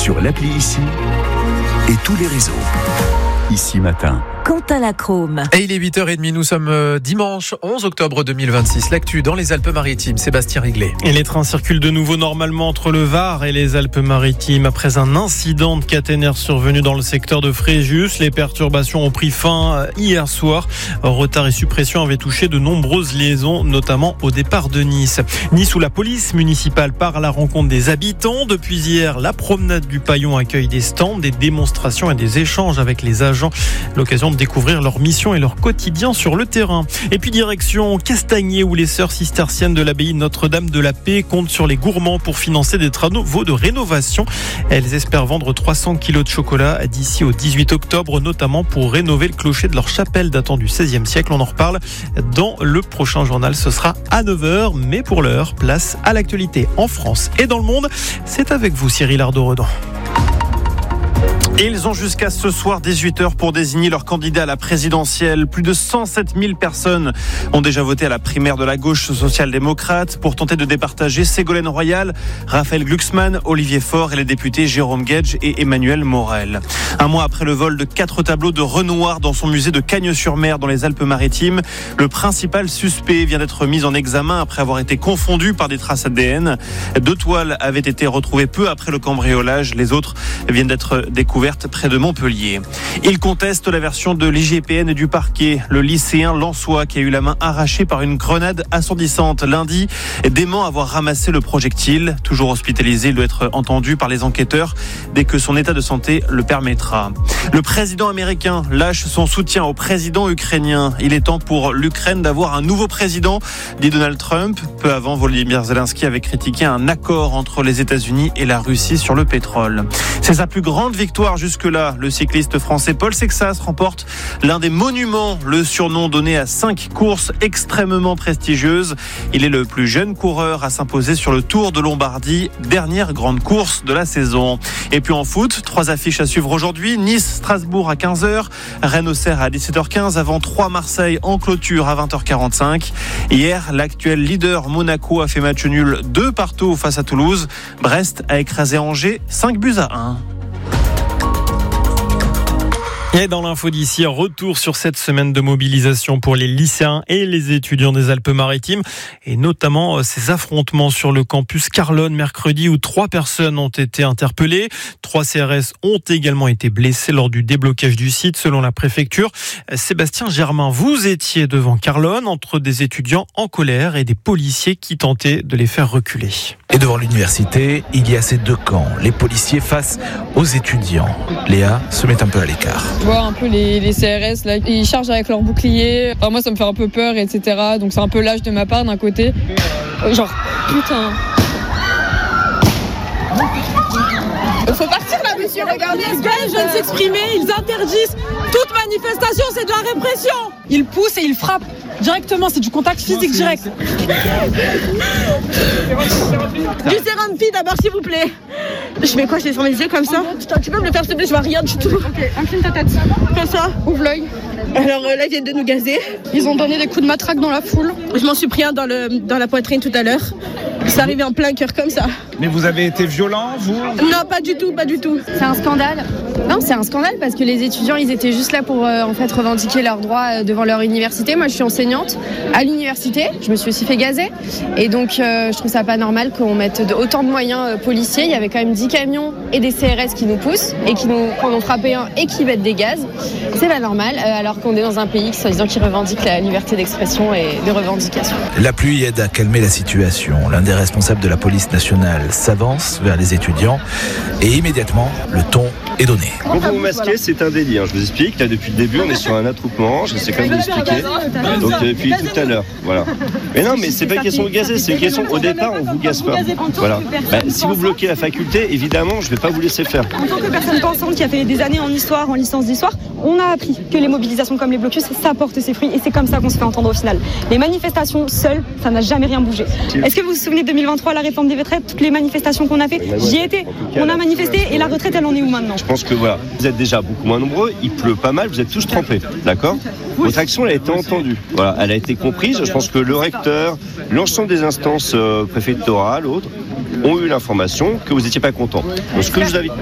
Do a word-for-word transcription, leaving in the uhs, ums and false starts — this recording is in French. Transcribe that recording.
sur l'appli Ici et tous les réseaux. Ici Matin. Quentin Lacrome. Et il est huit heures trente, nous sommes dimanche onze octobre deux mille vingt-six. L'actu dans les Alpes-Maritimes, Sébastien Riglet. Et les trains circulent de nouveau normalement entre le Var et les Alpes-Maritimes après un incident de caténaire survenu dans le secteur de Fréjus. Les perturbations ont pris fin hier soir. Retard et suppression avaient touché de nombreuses liaisons, notamment au départ de Nice. Nice où la police municipale part à la rencontre des habitants. Depuis hier, la promenade du Paillon accueille des stands, des démonstrations et des échanges avec les agents. L'occasion de découvrir leur mission et leur quotidien sur le terrain. Et puis direction Castagnier où les sœurs cisterciennes de l'abbaye Notre-Dame de la Paix comptent sur les gourmands pour financer des travaux de rénovation. Elles espèrent vendre trois cents kilos de chocolat d'ici au dix-huit octobre, notamment pour rénover le clocher de leur chapelle datant du seizième siècle. On en reparle dans le prochain journal. Ce sera à neuf heures, mais pour l'heure, place à l'actualité en France et dans le monde. C'est avec vous, Cyril Ardo-Redon. Et ils ont jusqu'à ce soir dix-huit heures pour désigner leur candidat à la présidentielle. Plus de cent sept mille personnes ont déjà voté à la primaire de la gauche social-démocrate pour tenter de départager Ségolène Royal, Raphaël Glucksmann, Olivier Faure et les députés Jérôme Guedj et Emmanuel Morel. Un mois après le vol de quatre tableaux de Renoir dans son musée de Cagnes-sur-Mer dans les Alpes-Maritimes, le principal suspect vient d'être mis en examen après avoir été confondu par des traces A D N. Deux toiles avaient été retrouvées peu après le cambriolage. Les autres viennent d'être découvertes près de Montpellier. Il conteste la version de l'I G P N et du parquet. Le lycéen Lançois qui a eu la main arrachée par une grenade assourdissante lundi dément avoir ramassé le projectile. Toujours hospitalisé, il doit être entendu par les enquêteurs dès que son état de santé le permettra. Le président américain lâche son soutien au président ukrainien. Il est temps pour l'Ukraine d'avoir un nouveau président, dit Donald Trump. Peu avant, Volodymyr Zelensky avait critiqué un accord entre les États-Unis et la Russie sur le pétrole. C'est sa plus grande victoire jusque-là. Le cycliste français Paul Sexas remporte l'un des monuments, le surnom donné à cinq courses extrêmement prestigieuses. Il est le plus jeune coureur à s'imposer sur le Tour de Lombardie, dernière grande course de la saison. Et puis en foot, trois affiches à suivre aujourd'hui. Nice-Strasbourg à quinze heures, Rennes-Auxerre à dix-sept heures quinze, avant trois Marseille en clôture à vingt heures quarante-cinq. Hier, l'actuel leader Monaco a fait match nul deux partout face à Toulouse. Brest a écrasé Angers cinq buts à un. Et dans l'info d'ici, retour sur cette semaine de mobilisation pour les lycéens et les étudiants des Alpes-Maritimes, et notamment ces affrontements sur le campus Carlone mercredi où trois personnes ont été interpellées. Trois C R S ont également été blessés lors du déblocage du site selon la préfecture. Sébastien Germain, vous étiez devant Carlone entre des étudiants en colère et des policiers qui tentaient de les faire reculer. Et devant l'université, il y a ces deux camps, les policiers face aux étudiants. Léa se met un peu à l'écart. Je vois un peu les, les C R S, là, ils chargent avec leur bouclier. Enfin, moi, ça me fait un peu peur, et cetera. Donc c'est un peu lâche de ma part d'un côté. Genre, putain. Faut partir là, monsieur, regardez, ce gars, les jeunes s'exprimer, ils interdisent toute manifestation, c'est de la répression. Ils poussent et ils frappent directement, c'est du contact physique direct. Du sérum-pi d'abord, s'il vous plaît. Je mets quoi, je l'ai sur mes yeux comme ça? Tu peux me le faire, s'il te plaît, je vois rien du tout. Ok, incline ta tête. Comme ça, ouvre l'œil. Alors là, ils viennent de nous gazer. Ils ont donné des coups de matraque dans la foule. Je m'en suis pris un dans, le, dans la poitrine tout à l'heure. C'est arrivé en plein cœur comme ça. Mais vous avez été violent, vous? Non, pas du tout, pas du tout. C'est un scandale. Non, c'est un scandale parce que les étudiants, ils étaient juste là pour euh, en fait revendiquer leurs droits euh, devant leur université. Moi, je suis enseignante à l'université. Je me suis aussi fait gazer. Et donc, euh, je trouve ça pas normal qu'on mette de, autant de moyens euh, policiers. Il y avait quand même dix camions et des C R S qui nous poussent et qui nous en ont frappé un et qui mettent des gaz. C'est pas normal, euh, alors qu'on est dans un pays qui, soi-disant, qui revendique la liberté d'expression et de revendication. La pluie aide à calmer la situation. L'un des responsables de la police nationale s'avance vers les étudiants et immédiatement, le ton est donné. Quand vous vous masquez, c'est un délit. Hein. Je vous explique, là depuis le début, on est sur un attroupement. J'essaie quand même de l'expliquer. Donc depuis tout à l'heure, voilà. Mais non, mais c'est pas une question de gazer, c'est une question. Au départ, on vous gaze pas. Voilà. Bah, si vous bloquez la faculté, évidemment, je vais pas vous laisser faire. En tant que personne pensante qui a fait des années en histoire, en licence d'histoire, on a appris que les mobilisations comme les blocus, ça porte ses fruits et c'est comme ça qu'on se fait entendre au final. Les manifestations seules, ça n'a jamais rien bougé. Est-ce que vous vous souvenez de deux mille vingt-trois, la réforme des retraites, toutes les manifestations qu'on a fait? J'y étais. On a manifesté et la retraite, elle en est où maintenant? Je pense que voilà, vous êtes déjà beaucoup moins nombreux, il pleut pas mal, vous êtes tous trempés, d'accord? Votre action, elle a été entendue, voilà, elle a été comprise. Je pense que le recteur, l'ensemble des instances euh, préfectorales, autres, ont eu l'information que vous n'étiez pas content. Donc ce que je vous invite